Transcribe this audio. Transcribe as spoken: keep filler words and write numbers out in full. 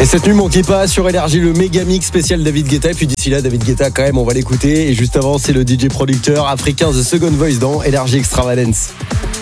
Et cette nuit, manquez pas sur Énergie le méga mix spécial David Guetta. Et puis d'ici là, David Guetta, quand même, on va l'écouter. Et juste avant, c'est le D J producteur africain The Second Voice dans Énergie Extravagance.